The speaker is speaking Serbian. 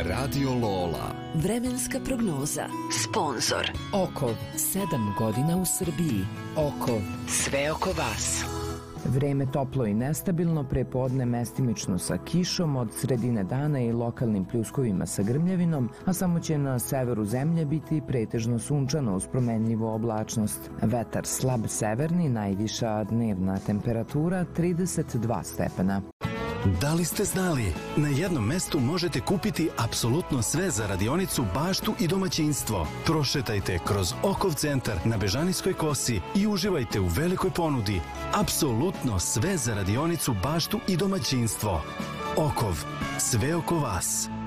Radio Lola. Vremenska prognoza. Sponzor Okov, 7 godina u Srbiji. Okov, sve oko vas. Vreme toplo i nestabilno, prepodne mestimično sa kišom, od sredine dana i lokalnim pljuskovima sa grmljavinom, a samo će na severu zemlje biti pretežno sunčano uz promenljivu oblačnost. Vetar slab severni, najviša dnevna temperatura 32 stepena. Da li ste znali? Na jednom mestu možete kupiti apsolutno sve za radionicu, baštu i domaćinstvo. Prošetajte kroz Okov centar na Bežanijskoj kosi i uživajte u velikoj ponudi. Apsolutno sve za radionicu, baštu i domaćinstvo. Okov, sve oko vas.